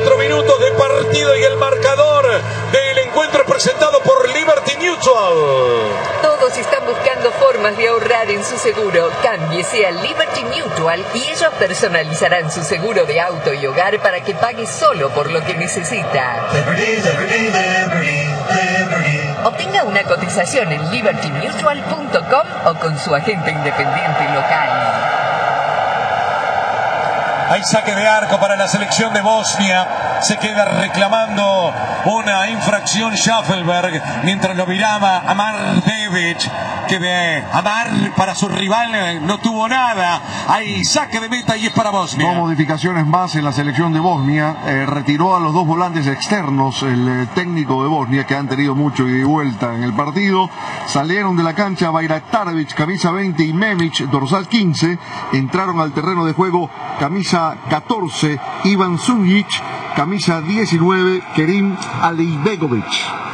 4 minutos de partido y el marcador del encuentro presentado por Liberty Mutual. Todos están buscando formas de ahorrar en su seguro. Cámbiese a Liberty Mutual y ellos personalizarán su seguro de auto y hogar para que pague solo por lo que necesita. Obtenga una cotización en libertymutual.com o con su agente independiente local. Hay saque de arco para la selección de Bosnia. Se queda reclamando una infracción Schaffelberg mientras lo miraba Amar Devic, que de Amar para su rival no tuvo nada. Hay saque de meta y es para Bosnia. Dos modificaciones más en la selección de Bosnia. Retiró a los dos volantes externos el técnico de Bosnia, que han tenido mucho ida y vuelta en el partido. Salieron de la cancha Bajraktarevic, camisa 20, y Memic, dorsal 15. Entraron al terreno de juego camisa 14, Ivan Sunjic, camisa 19, Kerim Alaibegovic.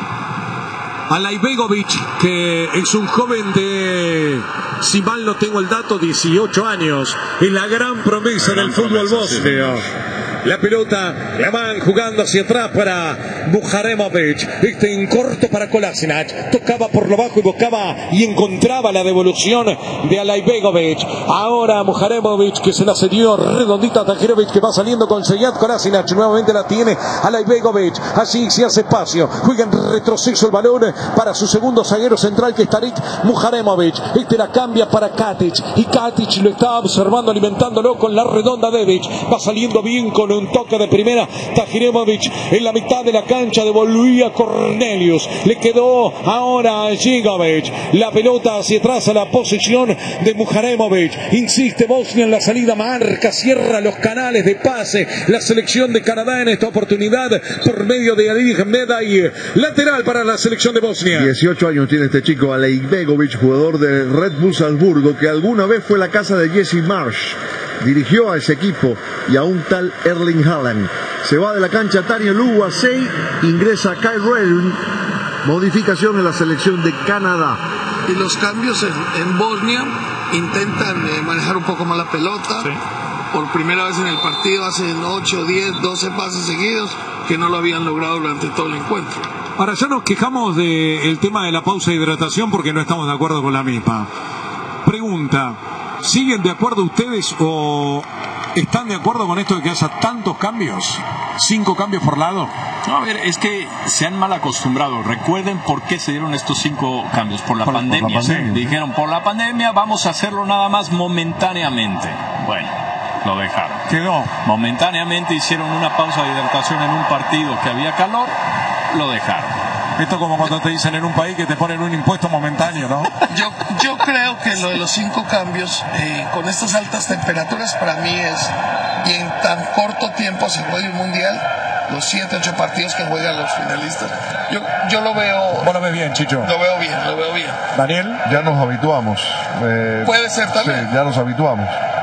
Alaibegovic, que es un joven de, si mal no tengo el dato, 18 años. Es la gran promesa del fútbol bosnio. La pelota la van jugando hacia atrás para Muharemovic. En corto para Kolasinac. Tocaba por lo bajo y buscaba y encontraba la devolución de Alaibegovic. Ahora Muharemovic, que se la cedió redondita a Tahirovic, que va saliendo con Seyyad Kolasinac. Nuevamente la tiene Alaibegovic. Allí se hace espacio. Juega en retroceso el balón para su segundo zaguero central, que es Tarik Muharemovic. La cambia para Katic. Y Katic lo está observando, alimentándolo con la redonda Devic. Va saliendo bien con un toque de primera Tahirovic en la mitad de la cancha. Devolvía Cornelius, le quedó ahora a Gigovic. La pelota hacia atrás a la posesión de Muharemovic. Insiste Bosnia en la salida, marca, cierra los canales de pase la selección de Canadá en esta oportunidad por medio de Ali Medai, lateral para la selección de Bosnia. 18 años tiene este chico, Alaibegovic, jugador de Red Bull Salzburgo, que alguna vez fue la casa de Jesse Marsh. Dirigió a ese equipo y a un tal Erling Haaland. Se va de la cancha Tariq Luwasey, ingresa Kyle Redden. Modificación en la selección de Canadá. Y los cambios en Bosnia intentan manejar un poco más la pelota. Sí. Por primera vez en el partido hacen 8, 10, 12 pases seguidos que no lo habían logrado durante todo el encuentro. Ahora ya nos quejamos del tema de la pausa de hidratación porque no estamos de acuerdo con la misma. Pregunta: ¿siguen de acuerdo ustedes o están de acuerdo con esto de que haya tantos cambios? 5 cambios por lado. No, a ver, es que se han mal acostumbrado. Recuerden por qué se dieron estos 5 cambios. Por la pandemia. ¿Sí? Dijeron, por la pandemia vamos a hacerlo nada más momentáneamente. Bueno, lo dejaron. Quedó. Momentáneamente hicieron una pausa de hidratación en un partido que había calor, lo dejaron. Esto como cuando te dicen en un país que te ponen un impuesto momentáneo, ¿no? Yo creo que lo de los 5 cambios con estas altas temperaturas para mí es, y en tan corto tiempo se juega el mundial, los 7, 8 partidos que juegan los finalistas. Yo lo veo. ¿Vos lo ves bien, Chicho? Lo veo bien. Daniel, ya nos habituamos. Puede ser también. Sí, ya nos habituamos.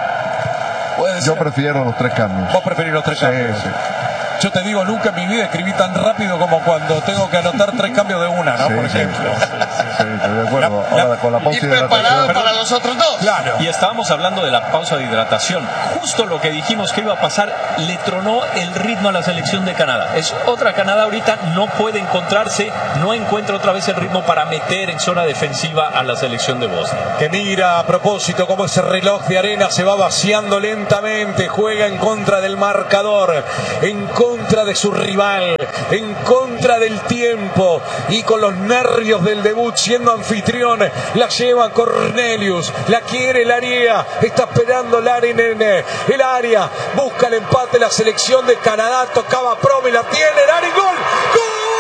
Yo prefiero los 3 cambios. ¿Vos preferís los 3 cambios? Sí. Yo te digo, nunca en mi vida escribí tan rápido como cuando tengo que anotar 3 cambios de una, ¿no? Sí, por ejemplo. Sí, estoy de acuerdo. Ahora con la pausa de hidratación. Preparado para los otros 2. Claro. Y estábamos hablando de la pausa de hidratación. Justo lo que dijimos que iba a pasar, le tronó el ritmo a la selección de Canadá. Es otra Canadá ahorita, no puede encontrarse, no encuentra otra vez el ritmo para meter en zona defensiva a la selección de Bosnia. Que mira a propósito cómo ese reloj de arena se va vaciando lentamente, juega en contra del marcador, en contra de su rival, en contra del tiempo, y con los nervios del debut siendo anfitrión, la lleva Cornelius, la quiere el área, está esperando Larin en el área, busca el empate la selección de Canadá, tocaba Promi, la tiene Larin, gol, ¡gol!